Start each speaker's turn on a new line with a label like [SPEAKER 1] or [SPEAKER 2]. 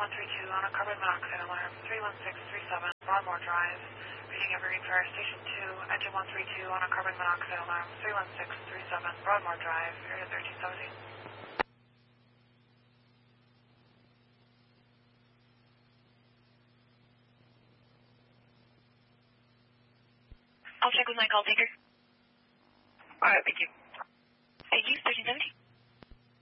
[SPEAKER 1] AG132 on a carbon monoxide alarm, 31637 Broadmoor Drive. Reading every read for Station 2, Engine 132 on a carbon monoxide alarm, 31637 Broadmoor Drive, area 1370.
[SPEAKER 2] I'll check with my call taker.
[SPEAKER 1] Alright, thank you.
[SPEAKER 2] AG 1370.